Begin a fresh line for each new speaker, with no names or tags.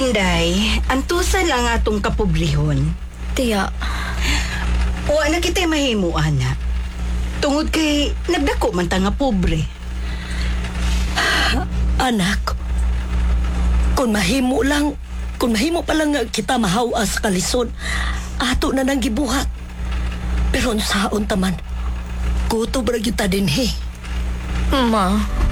Inday, antusa lang atong kapobrehon.
Tiya,
O anak kita'y mahimo, ana. Tungod kay nagdako man ta nga pobre.
anak, kung mahimo pa lang nga kita mahawa sa kalisod, ato na nang gibuhat. Pero saon taman, kutob ra kita din he.
Ma,